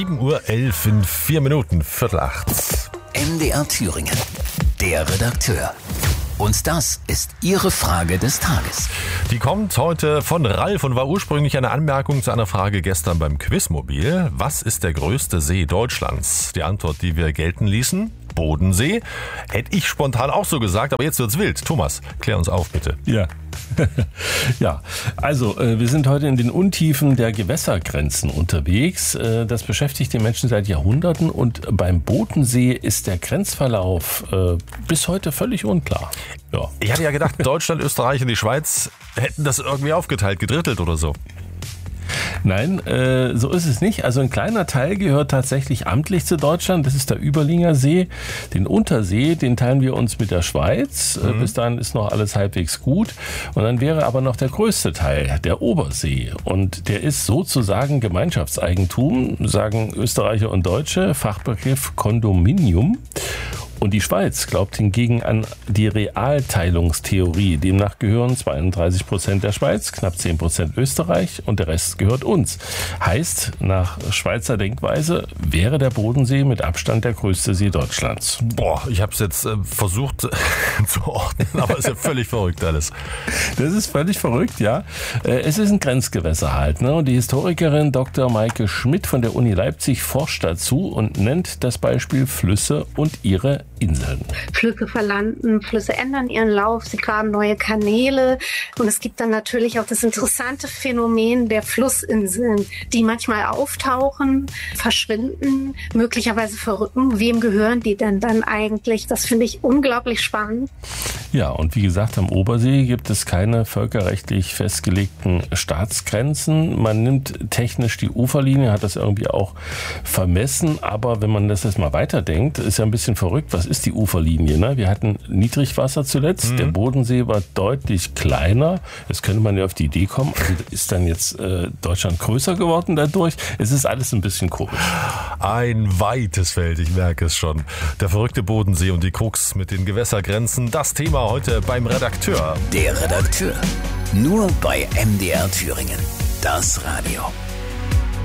7:11 in 4 Minuten, 7:45. MDR Thüringen, der Redakteur. Und das ist Ihre Frage des Tages. Die kommt heute von Ralf und war ursprünglich eine Anmerkung zu einer Frage gestern beim Quizmobil. Was ist der größte See Deutschlands? Die Antwort, die wir gelten ließen: Bodensee. Hätte ich spontan auch so gesagt, aber jetzt wird's wild. Thomas, klär uns auf, bitte. Ja. Ja, also wir sind heute in den Untiefen der Gewässergrenzen unterwegs. Das beschäftigt die Menschen seit Jahrhunderten und beim Bodensee ist der Grenzverlauf bis heute völlig unklar. Ja. Ich hatte ja gedacht, Deutschland, Österreich und die Schweiz hätten das irgendwie aufgeteilt, gedrittelt oder so. Nein, so ist es nicht. Also ein kleiner Teil gehört tatsächlich amtlich zu Deutschland. Das ist der Überlinger See. Den Untersee, den teilen wir uns mit der Schweiz. Bis dahin ist noch alles halbwegs gut. Und dann wäre aber noch der größte Teil, der Obersee. Und der ist sozusagen Gemeinschaftseigentum, sagen Österreicher und Deutsche, Fachbegriff Kondominium. Und die Schweiz glaubt hingegen an die Realteilungstheorie. Demnach gehören 32% der Schweiz, knapp 10% Österreich und der Rest gehört uns. Heißt, nach Schweizer Denkweise wäre der Bodensee mit Abstand der größte See Deutschlands. Boah, ich habe es jetzt versucht zu ordnen, aber es ist ja völlig verrückt alles. Das ist völlig verrückt, ja. Es ist ein Grenzgewässer halt, ne? Und die Historikerin Dr. Maike Schmidt von der Uni Leipzig forscht dazu und nennt das Beispiel Flüsse und ihre Inseln. Flüsse verlanden, Flüsse ändern ihren Lauf, sie graben neue Kanäle und es gibt dann natürlich auch das interessante Phänomen der Flussinseln, die manchmal auftauchen, verschwinden, möglicherweise verrücken. Wem gehören die denn dann eigentlich? Das finde ich unglaublich spannend. Ja, und wie gesagt, am Obersee gibt es keine völkerrechtlich festgelegten Staatsgrenzen. Man nimmt technisch die Uferlinie, hat das irgendwie auch vermessen, aber wenn man das jetzt mal weiterdenkt, ist ja ein bisschen verrückt. Was ist die Uferlinie? Ne? Wir hatten Niedrigwasser zuletzt. Der Bodensee war deutlich kleiner. Jetzt könnte man ja auf die Idee kommen, also ist dann jetzt Deutschland größer geworden dadurch? Es ist alles ein bisschen komisch. Ein weites Feld, ich merke es schon. Der verrückte Bodensee und die Krux mit den Gewässergrenzen. Das Thema heute beim Redakteur. Der Redakteur. Nur bei MDR Thüringen. Das Radio.